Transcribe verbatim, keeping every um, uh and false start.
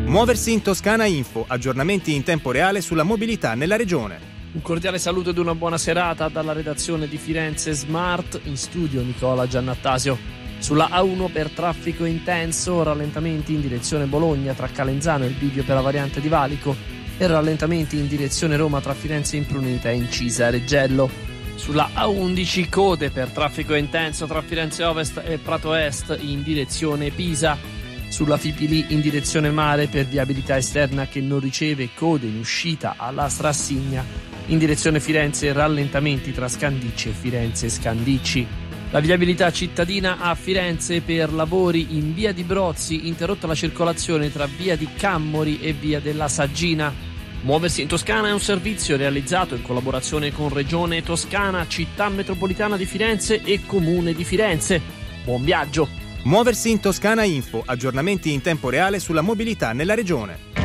Muoversi in Toscana Info, aggiornamenti in tempo reale sulla mobilità nella regione. Un cordiale saluto ed una buona serata dalla redazione di Firenze Smart, in studio Nicola Giannattasio. Sulla A uno per traffico intenso, rallentamenti in direzione Bologna tra Calenzano e il bivio per la variante di Valico e rallentamenti in direzione Roma tra Firenze Imprunita e Incisa Reggello. Sulla A undici code per traffico intenso tra Firenze Ovest e Prato Est in direzione Pisa. Sulla Fipili in direzione mare per viabilità esterna che non riceve code in uscita alla Strassigna. In direzione Firenze rallentamenti tra Scandicci e Firenze Scandicci. La viabilità cittadina a Firenze per lavori in via di Brozzi, interrotta la circolazione tra via di Cammori e via della Saggina. Muoversi in Toscana è un servizio realizzato in collaborazione con Regione Toscana, Città Metropolitana di Firenze e Comune di Firenze. Buon viaggio! Muoversi in Toscana Info, aggiornamenti in tempo reale sulla mobilità nella regione.